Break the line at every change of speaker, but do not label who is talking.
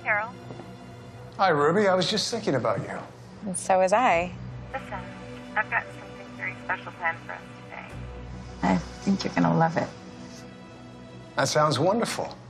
Carol.
Hi, Ruby. I was just thinking about you.
And so was I.
Listen, I've got something very special planned for us today.
I think you're gonna love it.
That sounds wonderful.